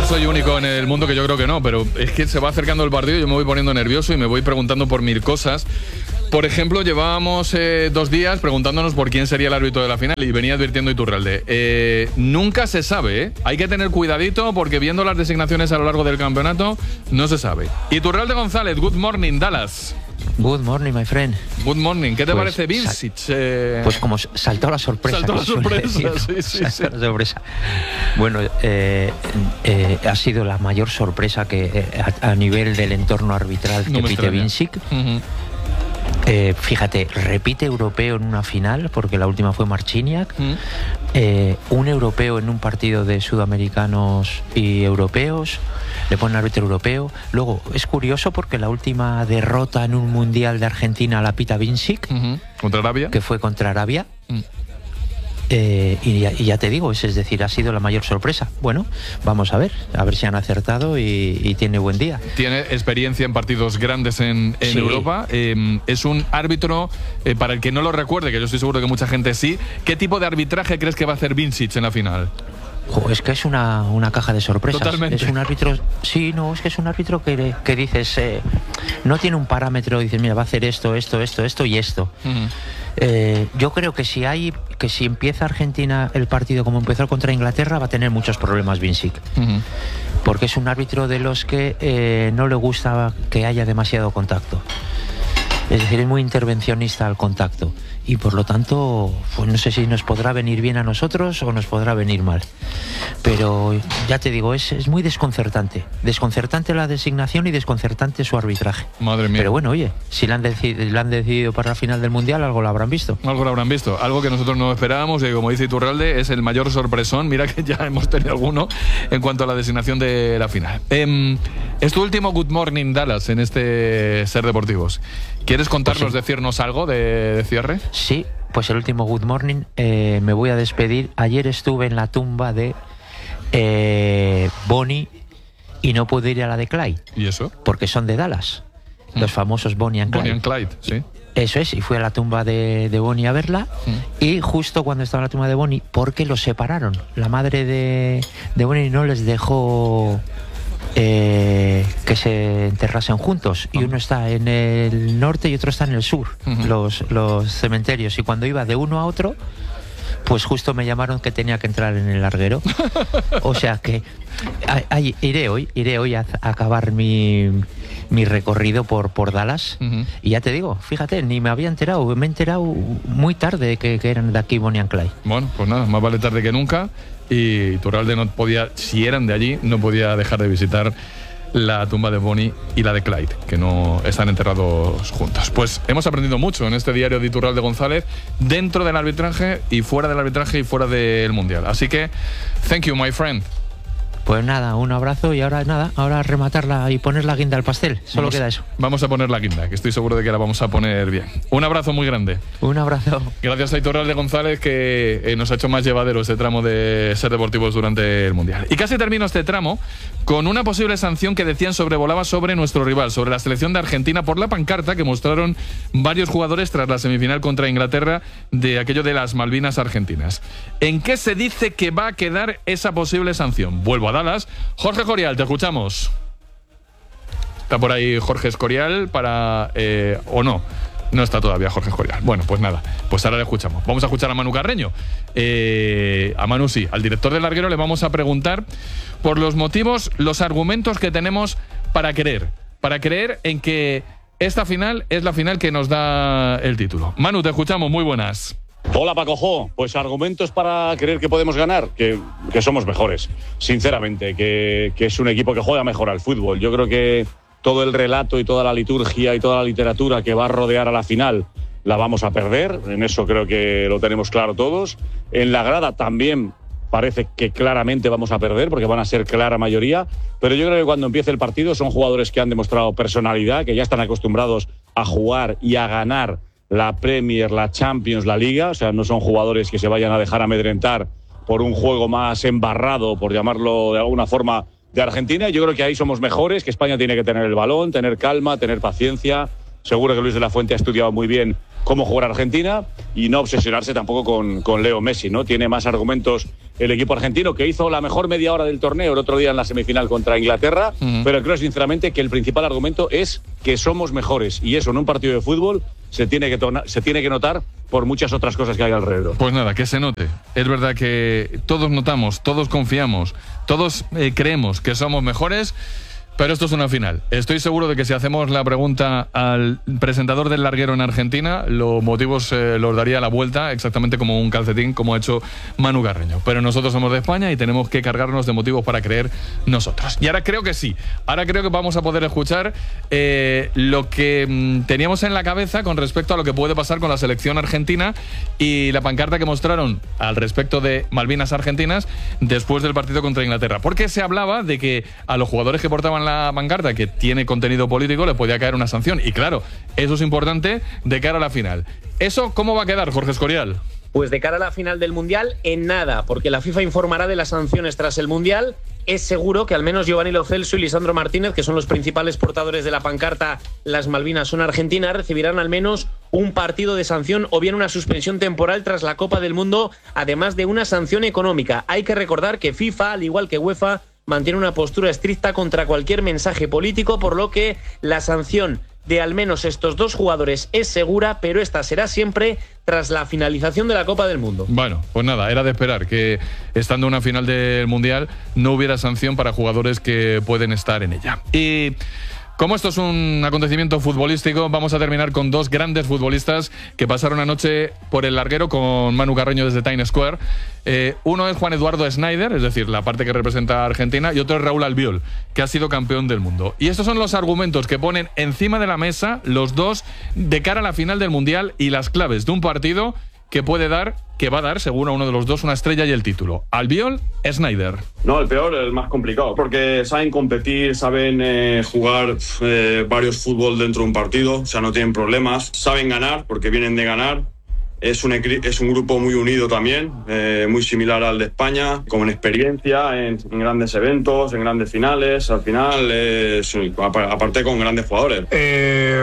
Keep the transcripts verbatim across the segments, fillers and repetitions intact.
soy único en el mundo, que yo creo que no, pero es que se va acercando el partido y yo me voy poniendo nervioso y me voy preguntando por mil cosas. Por ejemplo, llevábamos eh, dos días preguntándonos por quién sería el árbitro de la final y venía advirtiendo Iturralde. Eh, nunca se sabe, ¿eh? Hay que tener cuidadito porque viendo las designaciones a lo largo del campeonato, no se sabe. Iturralde González, good morning, Dallas. Good morning, my friend. Good morning. ¿Qué te pues, parece Vincic? Eh... Pues como saltó la sorpresa. Saltó la sorpresa, sí, sí, saltó sí. la sorpresa. Bueno, eh, eh, ha sido la mayor sorpresa que eh, a, a nivel del entorno arbitral no que pite Vincic. Uh-huh. Eh, fíjate, repite europeo en una final, porque la última fue Marciniak. Mm. Eh, un europeo en un partido de sudamericanos y europeos, le ponen árbitro europeo. Luego, es curioso porque la última derrota en un mundial de Argentina la pita Vincic. Uh-huh. ¿Contra Arabia? Que fue contra Arabia. Mm. Eh, y, ya, y ya te digo, es, es decir, ha sido la mayor sorpresa. Bueno, vamos a ver, a ver si han acertado y, y tiene buen día. Tiene experiencia en partidos grandes en, en sí. Europa. Eh, es un árbitro, eh, para el que no lo recuerde, que yo estoy seguro que mucha gente sí. ¿Qué tipo de arbitraje crees que va a hacer Vincic en la final? Jo, es que es una, una caja de sorpresas. Totalmente. Es un árbitro, sí, no, es que es un árbitro que, que dices, eh, no tiene un parámetro, dices, mira, va a hacer esto, esto, esto, esto y esto. Uh-huh. Eh, yo creo que si hay que si empieza Argentina el partido como empezó contra Inglaterra, va a tener muchos problemas Vincic. Uh-huh. Porque es un árbitro de los que eh, no le gusta que haya demasiado contacto. Es decir, es muy intervencionista al contacto. Y por lo tanto, pues no sé si nos podrá venir bien a nosotros o nos podrá venir mal. Pero ya te digo, es, es muy desconcertante. Desconcertante la designación y desconcertante su arbitraje. Madre mía. Pero bueno, oye, si la han, decidido, la han decidido para la final del Mundial, algo lo habrán visto. Algo lo habrán visto. Algo que nosotros no esperábamos, y como dice Iturralde, es el mayor sorpresón. Mira que ya hemos tenido alguno en cuanto a la designación de la final. Eh, es tu último Good Morning Dallas en este Ser Deportivos. ¿Quieres contarnos, pues sí. decirnos algo de, de cierre? Sí, pues el último Good Morning. Eh, me voy a despedir. Ayer estuve en la tumba de eh, Bonnie y no pude ir a la de Clyde. ¿Y eso? Porque son de Dallas. Mm. Los famosos Bonnie and Clyde. Bonnie and Clyde, sí. Eso es, y fui a la tumba de, de Bonnie a verla. Mm. Y justo cuando estaba en la tumba de Bonnie, porque los separaron. La madre de, de Bonnie no les dejó... Eh, que se enterrasen juntos, y uno está en el norte y otro está en el sur, uh-huh. los, los cementerios, y cuando iba de uno a otro, pues justo me llamaron que tenía que entrar en el larguero. O sea que a, a, iré hoy iré hoy a, a acabar mi, mi recorrido por, por Dallas. Uh-huh. Y ya te digo, fíjate, ni me había enterado, me he enterado muy tarde que, que eran de aquí Bonnie and Clyde. Bueno, pues nada, más vale tarde que nunca. Y Iturralde no podía, si eran de allí, no podía dejar de visitar la tumba de Bonnie y la de Clyde, que no están enterrados juntos. Pues hemos aprendido mucho en este diario de Iturralde González, dentro del arbitraje y fuera del arbitraje y fuera del Mundial. Así que, thank you, my friend. Pues nada, un abrazo y ahora nada, ahora rematarla y poner la guinda al pastel. Solo vamos, queda eso. Vamos a poner la guinda, que estoy seguro de que la vamos a poner bien. Un abrazo muy grande. Un abrazo. Gracias a Iturralde González, que eh, nos ha hecho más llevadero este tramo de Ser Deportivos durante el Mundial. Y casi termino este tramo con una posible sanción que decían sobrevolaba sobre nuestro rival, sobre la selección de Argentina, por la pancarta que mostraron varios jugadores tras la semifinal contra Inglaterra de aquello de las Malvinas argentinas. ¿En qué se dice que va a quedar esa posible sanción? Vuelvo a Dallas. Jorge Escorial, te escuchamos. Está por ahí Jorge Escorial para... Eh, ¿o no? No está todavía Jorge Escorial. Bueno, pues nada, pues ahora le escuchamos. Vamos a escuchar a Manu Carreño. Eh, a Manu sí, al director del larguero le vamos a preguntar por los motivos, los argumentos que tenemos para creer, para creer en que esta final es la final que nos da el título. Manu, te escuchamos, muy buenas. Hola Paco Jo, pues argumentos para creer que podemos ganar, que, que somos mejores, sinceramente, que, que es un equipo que juega mejor al fútbol. Yo creo que todo el relato y toda la liturgia y toda la literatura que va a rodear a la final la vamos a perder, en eso creo que lo tenemos claro todos. En la grada también parece que claramente vamos a perder, porque van a ser clara mayoría, pero yo creo que cuando empiece el partido son jugadores que han demostrado personalidad, que ya están acostumbrados a jugar y a ganar la Premier, la Champions, la Liga, o sea, no son jugadores que se vayan a dejar amedrentar por un juego más embarrado, por llamarlo de alguna forma, de Argentina. Yo creo que ahí somos mejores, que España tiene que tener el balón, tener calma, tener paciencia. Seguro que Luis de la Fuente ha estudiado muy bien cómo jugar Argentina y no obsesionarse tampoco con, con Leo Messi, ¿no? Tiene más argumentos el equipo argentino, que hizo la mejor media hora del torneo el otro día en la semifinal contra Inglaterra, uh-huh. pero creo sinceramente que el principal argumento es que somos mejores, y eso en un partido de fútbol se tiene que, tona- se tiene que notar por muchas otras cosas que hay alrededor. Pues nada, que se note. Es verdad que todos notamos, todos confiamos, todos eh, creemos que somos mejores. Pero esto es una final. Estoy seguro de que si hacemos la pregunta al presentador del larguero en Argentina, los motivos eh, los daría a la vuelta, exactamente como un calcetín, como ha hecho Manu Carreño. Pero nosotros somos de España y tenemos que cargarnos de motivos para creer nosotros. Y ahora creo que sí. Ahora creo que vamos a poder escuchar eh, lo que mmm, teníamos en la cabeza con respecto a lo que puede pasar con la selección argentina y la pancarta que mostraron al respecto de Malvinas Argentinas después del partido contra Inglaterra. Porque se hablaba de que a los jugadores que portaban la la pancarta que tiene contenido político le podía caer una sanción, y claro, eso es importante de cara a la final. ¿Eso cómo va a quedar, Jorge Escorial? Pues de cara a la final del Mundial, en nada, porque la FIFA informará de las sanciones tras el Mundial. Es seguro que al menos Giovanni Lo Celso y Lisandro Martínez, que son los principales portadores de la pancarta Las Malvinas son Argentinas, recibirán al menos un partido de sanción o bien una suspensión temporal tras la Copa del Mundo, además de una sanción económica. Hay que recordar que FIFA, al igual que UEFA, mantiene una postura estricta contra cualquier mensaje político, por lo que la sanción de al menos estos dos jugadores es segura, pero esta será siempre tras la finalización de la Copa del Mundo. Bueno, pues nada, era de esperar que estando en una final del Mundial no hubiera sanción para jugadores que pueden estar en ella. Y como esto es un acontecimiento futbolístico, vamos a terminar con dos grandes futbolistas que pasaron anoche por el larguero con Manu Carreño desde Times Square. Eh, uno es Juan Eduardo Snyder, es decir, la parte que representa a Argentina, y otro es Raúl Albiol, que ha sido campeón del mundo. Y estos son los argumentos que ponen encima de la mesa los dos de cara a la final del Mundial y las claves de un partido que puede dar, que va a dar, según a uno de los dos, una estrella y el título. Albiol, Snyder. No, el peor, el más complicado, porque saben competir, saben eh, jugar eh, varios fútbol dentro de un partido, o sea, no tienen problemas, saben ganar, porque vienen de ganar. Es un, es un grupo muy unido también, eh, muy similar al de España, con experiencia en, en grandes eventos, en grandes finales. Al final, eh, aparte con grandes jugadores. Eh,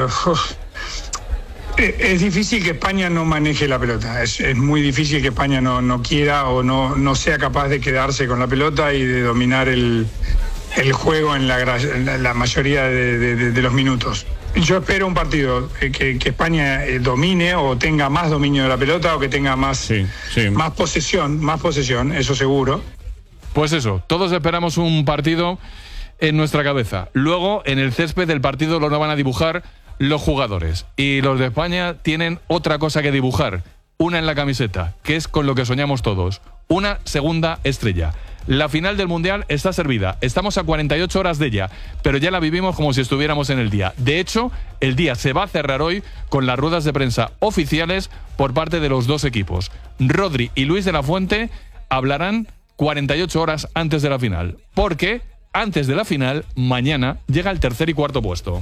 es difícil que España no maneje la pelota. Es, es muy difícil que España no, no quiera o no, no sea capaz de quedarse con la pelota y de dominar el, el juego en la, en la mayoría de, de, de los minutos. Yo espero un partido que, que España domine o tenga más dominio de la pelota o que tenga más, sí, sí. más posesión, más posesión, eso seguro. Pues eso, todos esperamos un partido en nuestra cabeza. Luego, en el césped del partido lo van a dibujar los jugadores. Y los de España tienen otra cosa que dibujar, una en la camiseta, que es con lo que soñamos todos, una segunda estrella. La final del Mundial está servida. Estamos a cuarenta y ocho horas de ella, pero ya la vivimos como si estuviéramos en el día. De hecho, el día se va a cerrar hoy con las ruedas de prensa oficiales por parte de los dos equipos. Rodri y Luis de la Fuente hablarán cuarenta y ocho horas antes de la final, porque antes de la final, mañana, llega el tercer y cuarto puesto.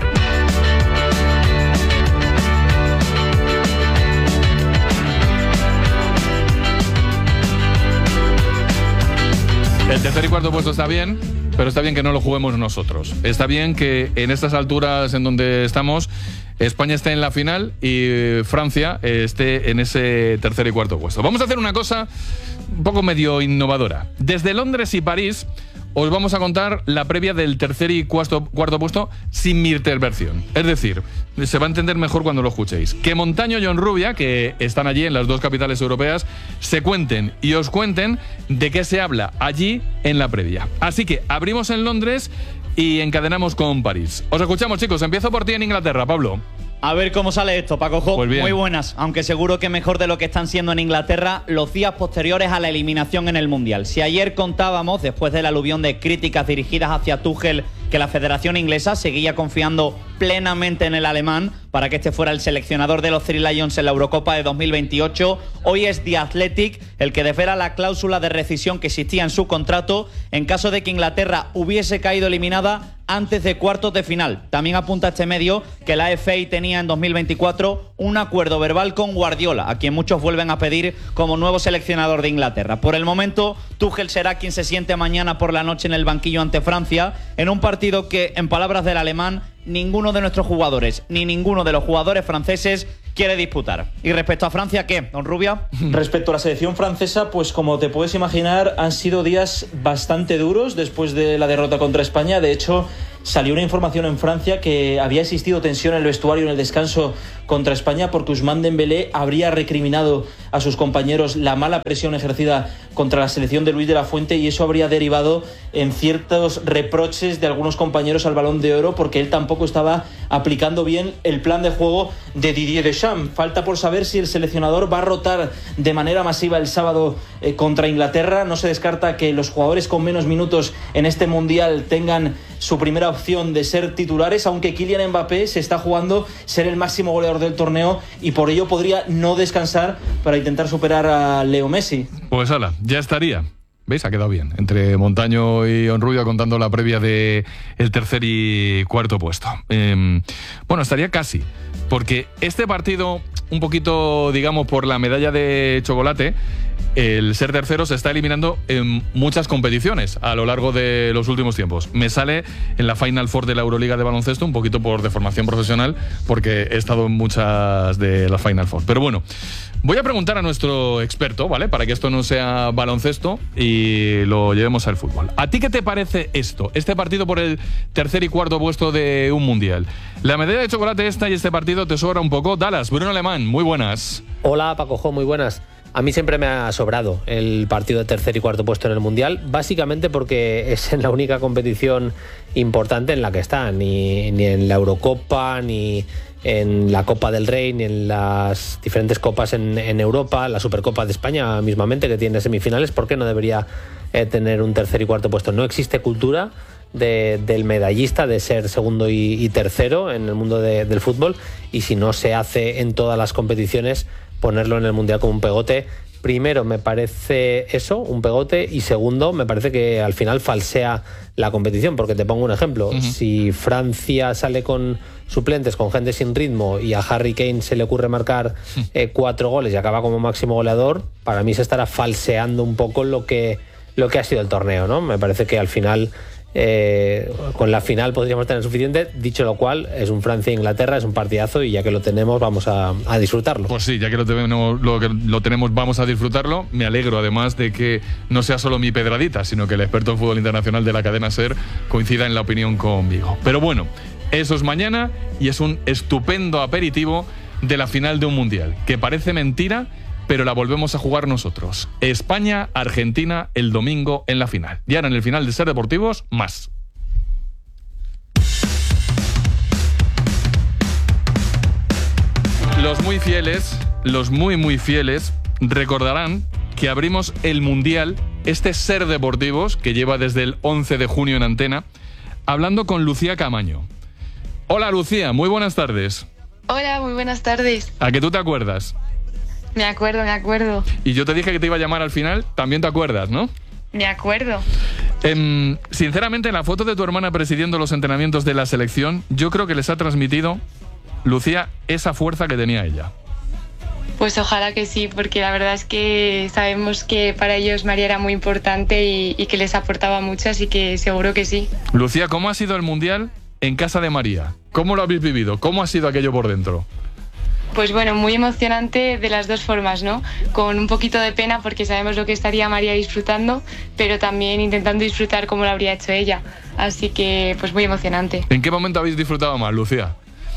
El tercer y cuarto puesto está bien, pero está bien que no lo juguemos nosotros. Está bien que en estas alturas en donde estamos, España esté en la final y Francia esté en ese tercer y cuarto puesto. Vamos a hacer una cosa un poco medio innovadora. Desde Londres y París os vamos a contar la previa del tercer y cuarto, cuarto puesto sin mi intervención. Es decir, se va a entender mejor cuando lo escuchéis. Que Montaño y John Rubia, que están allí en las dos capitales europeas, se cuenten y os cuenten de qué se habla allí en la previa. Así que abrimos en Londres y encadenamos con París. Os escuchamos, chicos. Empiezo por ti en Inglaterra, Pablo. A ver cómo sale esto, Paco Jo. Pues muy buenas, aunque seguro que mejor de lo que están siendo en Inglaterra los días posteriores a la eliminación en el Mundial. Si ayer contábamos, después del aluvión de críticas dirigidas hacia Tuchel, que la Federación Inglesa seguía confiando plenamente en el alemán para que este fuera el seleccionador de los Three Lions en la Eurocopa de dos mil veintiocho, hoy es The Athletic el que desvela la cláusula de rescisión que existía en su contrato en caso de que Inglaterra hubiese caído eliminada antes de cuartos de final. También apunta este medio que la F A tenía en dos mil veinticuatro un acuerdo verbal con Guardiola, a quien muchos vuelven a pedir como nuevo seleccionador de Inglaterra. Por el momento, Tuchel será quien se siente mañana por la noche en el banquillo ante Francia, en un partido que, en palabras del alemán, ninguno de nuestros jugadores, ni ninguno de los jugadores franceses quiere disputar. Y respecto a Francia, ¿qué, don Rubia? Respecto a la selección francesa, pues como te puedes imaginar, han sido días bastante duros después de la derrota contra España. De hecho, salió una información en Francia que había existido tensión en el vestuario en el descanso contra España porque Ousmane Dembélé habría recriminado a sus compañeros la mala presión ejercida contra la selección de Luis de la Fuente, y eso habría derivado en ciertos reproches de algunos compañeros al Balón de Oro porque él tampoco estaba aplicando bien el plan de juego de Didier Deschamps. Falta por saber si el seleccionador va a rotar de manera masiva el sábado eh, contra Inglaterra. No se descarta que los jugadores con menos minutos en este Mundial tengan su primera opción de ser titulares, aunque Kylian Mbappé se está jugando ser el máximo goleador del torneo y por ello podría no descansar para intentar superar a Leo Messi. Pues ala, ya estaría. ¿Veis? Ha quedado bien. Entre Montaño y Onrubia contando la previa de el tercer y cuarto puesto. Eh, bueno, estaría casi. Porque este partido, un poquito, digamos, por la medalla de chocolate, el ser tercero se está eliminando en muchas competiciones a lo largo de los últimos tiempos. Me sale en la Final Four de la Euroliga de baloncesto, un poquito por deformación profesional, porque he estado en muchas de las Final Four. Pero bueno, voy a preguntar a nuestro experto, ¿vale? Para que esto no sea baloncesto y lo llevemos al fútbol. ¿A ti qué te parece esto? Este partido por el tercer y cuarto puesto de un mundial. La medalla de chocolate esta y este partido te sobra un poco. Dallas, Bruno Alemán, muy buenas. Hola, Paco, muy buenas. A mí siempre me ha sobrado el partido de tercer y cuarto puesto en el Mundial, básicamente porque es en la única competición importante en la que está, ni, ni en la Eurocopa, ni en la Copa del Rey, ni en las diferentes copas en, en Europa, la Supercopa de España mismamente, que tiene semifinales. ¿Por qué no debería eh, tener un tercer y cuarto puesto? No existe cultura de, del medallista de ser segundo y, y tercero en el mundo de, del fútbol, y si no se hace en todas las competiciones, ponerlo en el Mundial como un pegote, primero me parece eso, un pegote, y segundo me parece que al final falsea la competición, porque te pongo un ejemplo. Uh-huh. Si Francia sale con suplentes, con gente sin ritmo, y a Harry Kane se le ocurre marcar eh, cuatro goles y acaba como máximo goleador, para mí se estará falseando un poco lo que, lo que ha sido el torneo, ¿no? Me parece que al final Eh, con la final podríamos tener suficiente. Dicho lo cual, es un Francia-Inglaterra, es un partidazo, y ya que lo tenemos vamos a, a disfrutarlo. Pues sí, ya que lo tenemos, lo que lo tenemos vamos a disfrutarlo. Me alegro además de que no sea solo mi pedradita, sino que el experto en fútbol internacional de la cadena SER coincida en la opinión conmigo. Pero bueno, eso es mañana y es un estupendo aperitivo de la final de un mundial, que parece mentira, pero la volvemos a jugar nosotros. España-Argentina el domingo en la final. Y ahora en el final de Ser Deportivos, más. Los muy fieles, los muy muy fieles, recordarán que abrimos el Mundial, este Ser Deportivos, que lleva desde el once de junio en antena, hablando con Lucía Camaño. Hola Lucía, muy buenas tardes. Hola, muy buenas tardes. ¿A que tú te acuerdas? Me acuerdo, me acuerdo. Y yo te dije que te iba a llamar al final, también te acuerdas, ¿no? Me acuerdo. Eh, sinceramente, la foto de tu hermana presidiendo los entrenamientos de la selección, yo creo que les ha transmitido, Lucía, esa fuerza que tenía ella. Pues ojalá que sí, porque la verdad es que sabemos que para ellos María era muy importante y, y que les aportaba mucho, así que seguro que sí. Lucía, ¿cómo ha sido el Mundial en casa de María? ¿Cómo lo habéis vivido? ¿Cómo ha sido aquello por dentro? Pues bueno, muy emocionante de las dos formas, ¿no? Con un poquito de pena porque sabemos lo que estaría María disfrutando, pero también intentando disfrutar como lo habría hecho ella. Así que, pues muy emocionante. ¿En qué momento habéis disfrutado más, Lucía?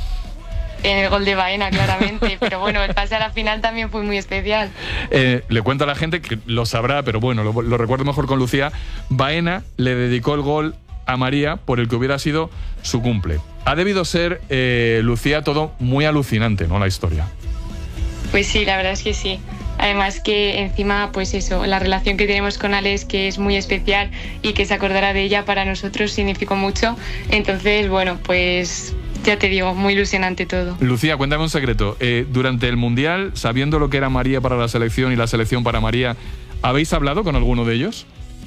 En el gol de Baena, claramente. Pero bueno, el pase a la final también fue muy especial. Eh, le cuento a la gente que lo sabrá, pero bueno, lo, lo recuerdo mejor con Lucía. Baena le dedicó el gol a María por el que hubiera sido su cumple. Ha debido ser, eh, Lucía, todo muy alucinante, ¿no? La historia. Pues sí, la verdad es que sí. Además que encima, pues eso, la relación que tenemos con Alex, que es muy especial y que se acordará de ella, para nosotros significó mucho. Entonces, bueno, pues ya te digo, muy ilusionante todo. Lucía, cuéntame un secreto. Eh, durante el Mundial, sabiendo lo que era María para la selección y la selección para María, ¿habéis hablado con alguno de ellos?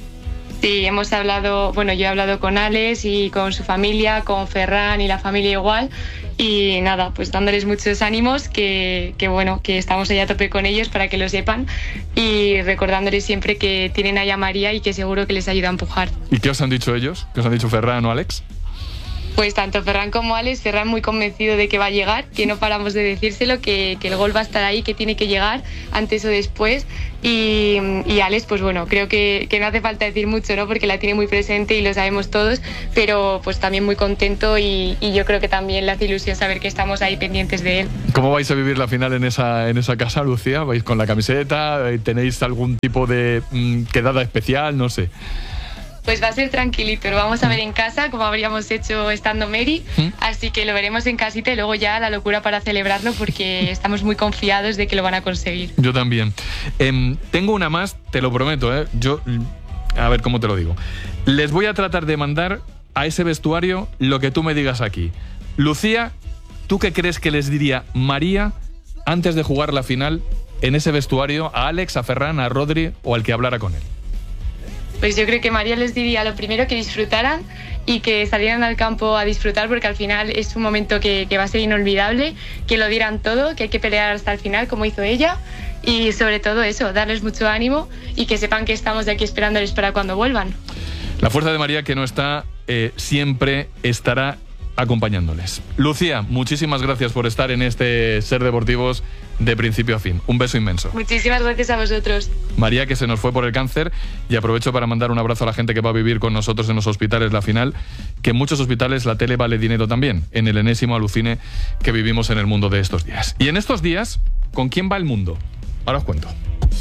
Sí, hemos hablado, bueno, yo he hablado con Alex y con su familia, con Ferran y la familia igual, y nada, pues dándoles muchos ánimos, que, que bueno, que estamos ahí a tope con ellos para que lo sepan, y recordándoles siempre que tienen ahí a María y que seguro que les ayuda a empujar. ¿Y qué os han dicho ellos? ¿Qué os han dicho Ferran o Alex? Pues tanto Ferran como Alex, Ferran muy convencido de que va a llegar, que no paramos de decírselo, que, que el gol va a estar ahí, que tiene que llegar antes o después. Y, y Alex, pues bueno, creo que, que no hace falta decir mucho, ¿no? Porque la tiene muy presente y lo sabemos todos, pero pues también muy contento y, y yo creo que también le hace ilusión saber que estamos ahí pendientes de él. ¿Cómo vais a vivir la final en esa, en esa casa, Lucía? ¿Vais con la camiseta? ¿Tenéis algún tipo de mmm, quedada especial? No sé. Pues va a ser tranquilito, lo vamos a ver en casa, como habríamos hecho estando Mary, ¿Mm? Así que lo veremos en casita y luego ya la locura para celebrarlo porque estamos muy confiados de que lo van a conseguir. Yo también. Eh, tengo una más, te lo prometo, ¿eh? Yo, a ver cómo te lo digo. Les voy a tratar de mandar a ese vestuario lo que tú me digas aquí. Lucía, ¿tú qué crees que les diría María antes de jugar la final en ese vestuario a Alex, a Ferran, a Rodri o al que hablara con él? Pues yo creo que María les diría lo primero que disfrutaran y que salieran al campo a disfrutar porque al final es un momento que, que va a ser inolvidable, que lo dieran todo, que hay que pelear hasta el final como hizo ella y sobre todo eso, darles mucho ánimo y que sepan que estamos de aquí esperándoles para cuando vuelvan. La fuerza de María que no está, eh, siempre estará acompañándoles. Lucía, muchísimas gracias por estar en este Ser Deportivos de principio a fin. Un beso inmenso. Muchísimas gracias a vosotros. María, que se nos fue por el cáncer, y aprovecho para mandar un abrazo a la gente que va a vivir con nosotros en los hospitales la final, que en muchos hospitales la tele vale dinero también, en el enésimo alucine que vivimos en el mundo de estos días. Y en estos días, ¿con quién va el mundo? Ahora os cuento.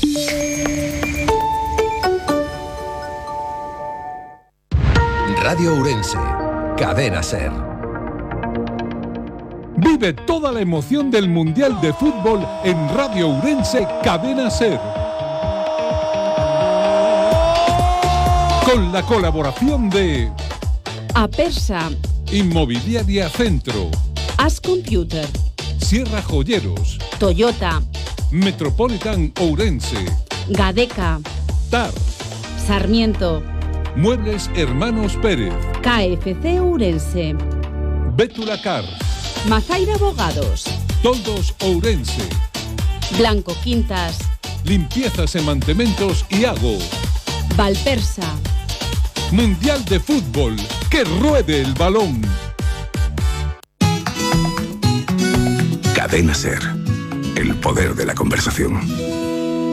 Radio Ourense, Cadena Ser. Vive toda la emoción del Mundial de Fútbol en Radio Ourense Cadena Ser. Con la colaboración de Apersa, Inmobiliaria Centro, As Computer, Sierra Joyeros, Toyota, Metropolitan Ourense, Gadeca, T A R, Sarmiento, Muebles Hermanos Pérez, K F C Ourense, Bétula Cars, Mazaira Abogados, Toldos Ourense, Blanco Quintas, Limpiezas e Mantementos Iago, Valpersa. Mundial de Fútbol, que ruede el balón. Cadena Ser, el poder de la conversación.